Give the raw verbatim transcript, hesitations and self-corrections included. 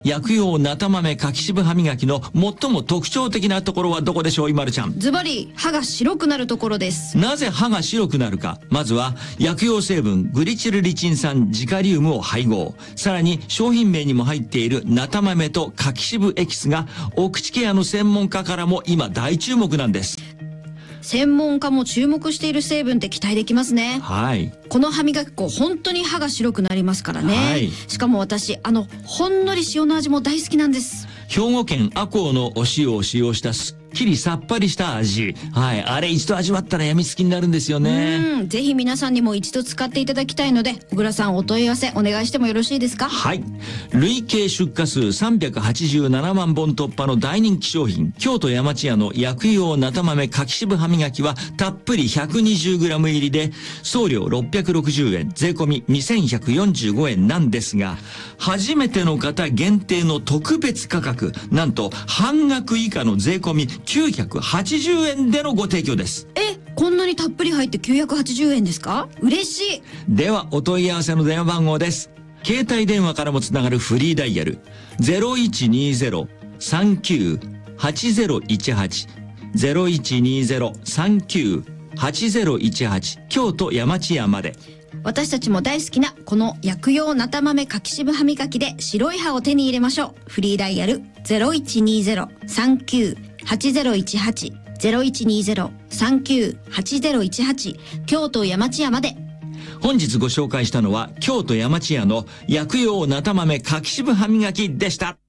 薬用菜種豆柿渋歯磨きの最も特徴的なところはどこでしょう、いまるちゃん。 ズバリ歯が白くなるところです。 なぜ歯が白くなるか。まずは薬用成分グリチルリチン酸ジカリウムを配合。さらに商品名にも入っている菜種豆と柿渋エキスがお口ケアの専門家からも今大注目なんです。 専門家も注目している成分って期待できますね。 はい。 この歯磨き粉本当に歯が白くなりますからね。 はい。 しかも私あのほんのり塩の味も大好きなんです。 兵庫県赤穂のお塩を使用したすっきりさっぱりした味。はい。あれ一度味わったらやみつきになるんですよね。 うん。ぜひ皆さんにも一度使っていただきたいので、小倉さんお問い合わせお願いしてもよろしいですか？ はい。累計出荷数さんびゃくはちじゅうななまんぼん突破の大人気商品、京都山千屋の薬用菜種豆柿渋歯磨きはたっぷり ひゃくにじゅうグラム 入りで、送料ろっぴゃくろくじゅうえん、税込みにせんひゃくよんじゅうごえんなんですが、初めての方限定の特別価格、なんと半額以下の税込みきゅうひゃくはちじゅうえんでのご提供です。 え、こんなにたっぷり入ってきゅうひゃくはちじゅうえんですか？嬉しい。 ではお問い合わせの電話番号です。携帯電話からもつながるフリーダイヤル ゼロいちにゼロ さんきゅう はちゼロいちはち ゼロいちにゼロ さんきゅう はちゼロいちはち京都山千屋まで。 私たちも大好きなこの薬用菜種豆柿渋歯磨きで白い歯を手に入れましょう。フリーダイヤル ゼロいちにゼロ さんきゅう はちゼロいちはち ゼロいちにゼロ さんきゅう はちゼロいちはち京都山千屋まで。 本日ご紹介したのは京都山千屋の薬用菜種豆柿渋歯磨きでした。